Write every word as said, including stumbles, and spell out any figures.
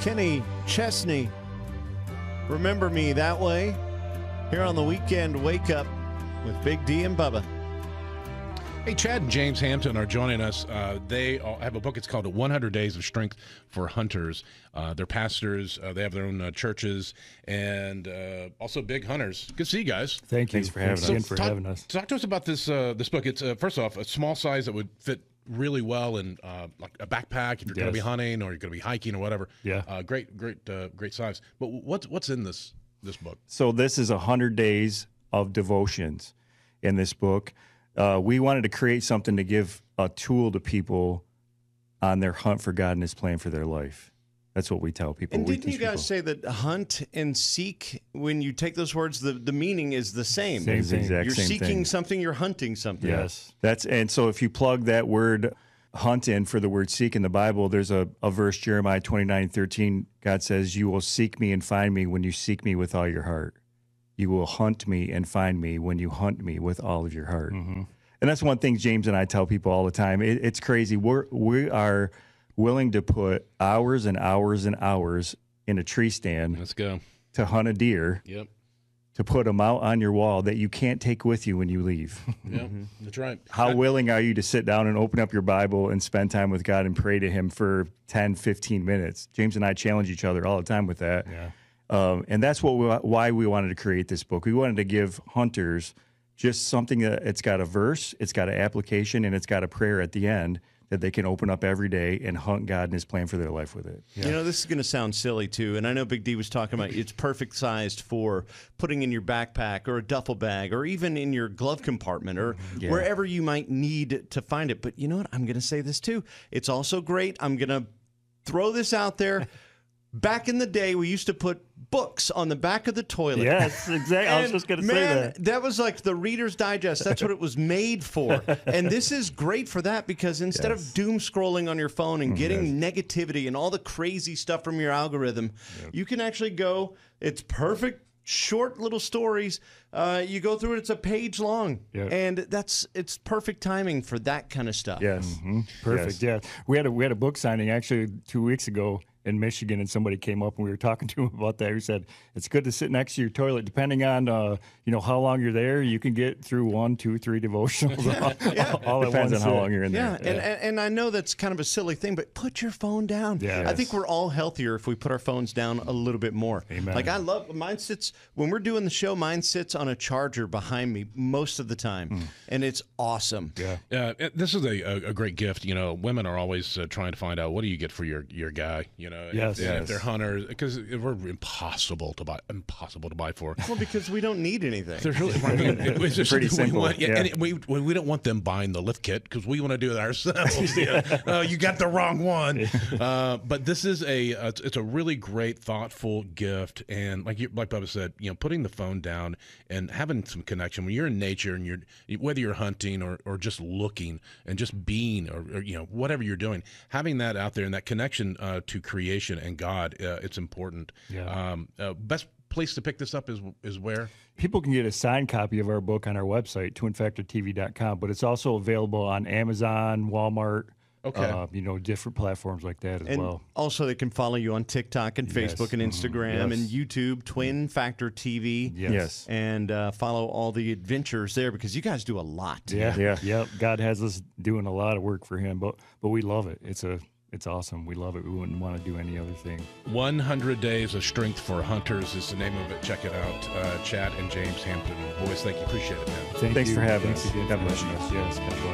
Kenny Chesney, Remember Me That Way, here on the Weekend Wake Up with Big D and Bubba. Hey, Chad and James Hampton are joining us. Uh, they all have a book. It's called one hundred Days of Strength for Hunters. Uh, they're pastors. Uh, they have their own uh, churches and uh, also big hunters. Good to see you guys. Thank you. Thanks for having Thanks us. again for talk, having us. Talk to us about this uh, this book. It's, uh, first off, a small size that would fit really well in uh, like a backpack if you're going to be Yes. hunting or you're going to be hiking or whatever. Yeah. Uh, great, great, uh, great size. But what's what's in this this book? So this is one hundred days of devotions in this book. Uh, we wanted to create something to give a tool to people on their hunt for God and His plan for their life. That's what we tell people. And We didn't you teach guys people. say that hunt and seek, when you take those words, the, the meaning is the same? Same It's the thing. exact You're same seeking thing. something, you're hunting something. Yes. That's and so if you plug that word hunt in for the word seek in the Bible, there's a, a verse, Jeremiah twenty-nine thirteen. God says, "You will seek me and find me when you seek me with all your heart. You will hunt me and find me when you hunt me with all of your heart." Mm-hmm. And that's one thing James and I tell people all the time. It, it's crazy. We're we are willing to put hours and hours and hours in a tree stand Let's go. to hunt a deer, Yep. to put them out on your wall that you can't take with you when you leave. Yep. That's right. How willing are you to sit down and open up your Bible and spend time with God and pray to Him for ten, fifteen minutes? James and I challenge each other all the time with that. Yeah. Um, and that's what we, why we wanted to create this book. We wanted to give hunters just something that it's got a verse, it's got an application, and it's got a prayer at the end that they can open up every day and hunt God and His plan for their life with it. You know, this is going to sound silly too, and I know Big D was talking about it's perfect sized for putting in your backpack or a duffel bag or even in your glove compartment or Yeah. wherever you might need to find it. But you know what? I'm going to say this too. It's also great. I'm going to throw this out there. Back in the day, we used to put books on the back of the toilet. Yes, exactly. I was And, just going to say man, that. was like the Reader's Digest. That's what it was made for. And this is great for that because instead Yes. of doom scrolling on your phone and getting negativity and all the crazy stuff from your algorithm, you can actually go, it's perfect. Short little stories. Uh, you go through it; it's a page long, Yep. and that's it's perfect timing for that kind of stuff. Yes. Perfect. Yes. Yeah, we had a we had a book signing actually two weeks ago in Michigan, and somebody came up and we were talking to him about that. He said it's good to sit next to your toilet. Depending on uh, you know how long you're there, you can get through one, two, three devotionals all, all at Depends one on how sit. long you're in Yeah, there. and, and and I know that's kind of a silly thing, but put your phone down. Yeah. I think we're all healthier if we put our phones down a little bit more. Amen. Like I love mine sits when we're doing the show. Mine sits on a charger behind me most of the time, and it's awesome. Yeah. Uh, it- this is a, a, a great gift. You know, women are always uh, trying to find out what do you get for your, your guy. You know, Yes. if, if Yes. they're hunters, because we're impossible to buy, impossible to buy for. Well, because we don't need anything. There's really, I mean, it was just Pretty we simple, want- yeah, yeah. and it- we we we don't want them buying the lift kit because we want to do it ourselves. yeah. uh, you got the wrong one. Uh, but this is a uh, it's, it's a really great, thoughtful gift, and like you, like Bubba said, you know, putting the phone down and having some connection when you're in nature and you're whether you're hunting or, or just looking and just being or, or you know whatever you're doing, having that out there and that connection uh, to creation and God, uh, it's important. Yeah. Um, uh, best place to pick this up is is where. People can get a signed copy of our book on our website, twin factor t v dot com, but it's also available on Amazon, Walmart, Okay. uh, you know, different platforms like that as And well. also, they can follow you on TikTok and Yes. Facebook and Instagram Yes. and YouTube, Twin Factor T V. Yes. Yes. And uh, follow all the adventures there because you guys do a lot. Yeah, Yeah. Yep. God has us doing a lot of work for Him, but but we love it. It's a it's awesome. We love it. We wouldn't want to do any other thing. one hundred Days of Strength for Hunters is the name of it. Check it out. Uh, Chad and James Hampton. Boys, thank you. Appreciate it, man. Thank Thanks you. for having Thanks us. again God for bless having you. us. Yes, God bless.